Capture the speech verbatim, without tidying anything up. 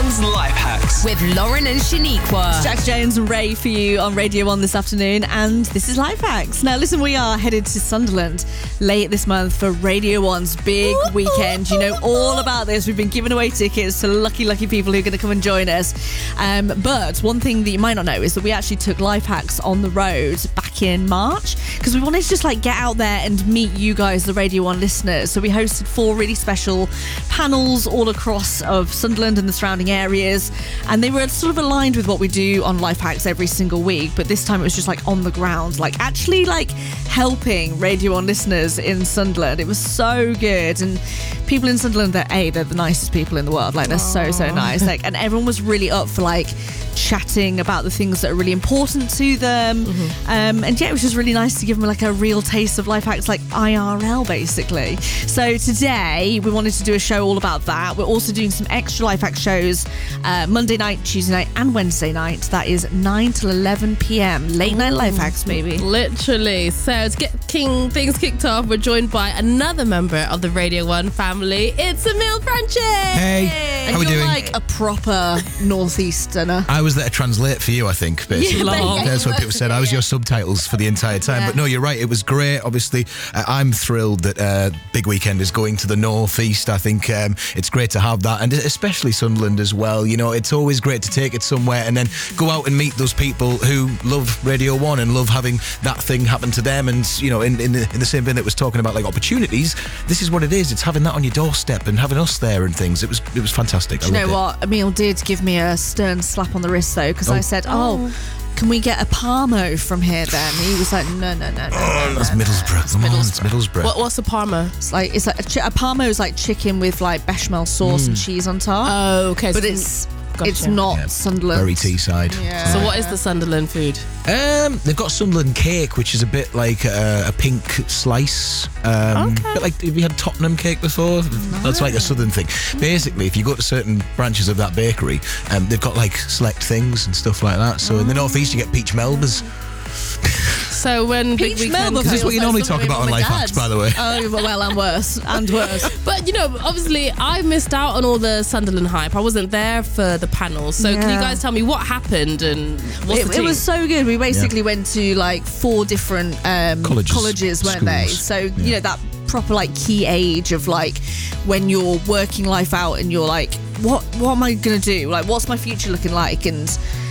One's Life Hacks with Lauren and Shaniqua. Jack Jones and Ray for you on Radio One this afternoon, and this is Life Hacks. Now listen, we are headed to Sunderland late this month for Radio One's big weekend. You know all about this. We've been giving away tickets to lucky, lucky people who are going to come and join us. Um, but one thing that you might not know is that we actually took Life Hacks on the road back in March because we wanted to just like get out there and meet you guys, the Radio One listeners. So we hosted four really special panels all across of Sunderland and the surrounding areas, and they were sort of aligned with what we do on Life Hacks every single week, but this time it was just like on the ground, like actually like helping Radio One listeners in Sunderland. It was so good, and people in Sunderland, they're A, they're the nicest people in the world, like they're Aww. so so nice, like, and everyone was really up for like chatting about the things that are really important to them. Mm-hmm. um, and yeah, it was just really nice to give them like a real taste of Life Hacks, like I R L basically. So today we wanted to do a show all about that. We're also doing some extra Life Hacks shows uh, Monday night, Tuesday night and Wednesday night. That is nine till eleven p.m. late night Life Hacks, maybe. Literally. So to get king things kicked off, we're joined by another member of the Radio One family. It's Emil Francis. Hey, and how we you're doing? Like a proper northeasterner. I was there to translate for you, I think, basically. Yeah, That's what people said. I was your subtitles for the entire time. Yeah. But no, you're right. It was great. Obviously, uh, I'm thrilled that uh, Big Weekend is going to the northeast. I think um, it's great to have that, and especially Sunderland as well. You know, it's always great to take it somewhere and then go out and meet those people who love Radio One and love having that thing happen to them. And, you know, in, in, the, in the same vein that was talking about like opportunities, this is what it is. It's having that on your doorstep and having us there and things. It was it was fantastic. Do you know what? Emil did give me a stern slap on the wrist though, because Oh. I said, oh, can we get a Parmo from here then? He was like, no, no, no, no. Oh, no, that's no, Middlesbrough. Come on, it's Middlesbrough. What, what's a parma? It's like, it's like a, chi- a Parmo is like chicken with like bechamel sauce Mm. and cheese on top. Oh, okay. But so it's gotcha. it's not Yeah, Sunderland. Very Teesside. Yeah. So what is the Sunderland food? Um, they've got Sunderland cake, which is a bit like a, a pink slice. Um, Okay. A bit like, have you had Tottenham cake before? That's like a southern thing. Basically, if you go to certain branches of that bakery, um, they've got like select things and stuff like that. So in the northeast, you get peach melbas. So when Peach Big Weekend... Melba Is this what you feels normally like talk something about on my Life Hacks, dad's. by the way? Oh, well, and worse. And worse. But, you know, obviously, I missed out on all the Sunderland hype. I wasn't there for the panel. So can you Yeah. guys tell me what happened and what's It, the it tea? was so good. We basically went to like four different um, Colleges, colleges, weren't they? schools. So, you Yeah. know, that proper like key age of like when you're working life out and you're like, what what am I going to do? Like, what's my future looking like? And